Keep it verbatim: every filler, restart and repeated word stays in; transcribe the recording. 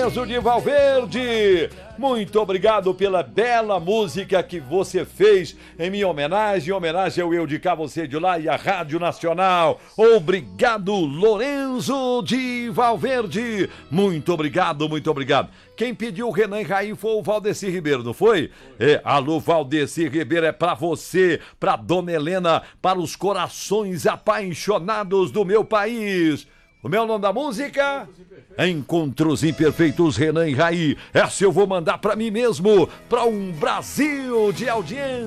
Lourenço de Valverde. Muito obrigado pela bela música que você fez em minha homenagem. Em homenagem ao Eu de Cá, Você de Lá e a Rádio Nacional. Obrigado, Lourenço de Valverde. Muito obrigado, muito obrigado. Quem pediu o Renan e Raí foi o Valdeci Ribeiro, não foi? É, alô, Valdeci Ribeiro, é pra você, pra Dona Helena, para os corações apaixonados do meu país. O meu nome da música? Encontros Imperfeitos, Renan e Raí. Essa eu vou mandar pra mim mesmo, pra um Brasil de audiência.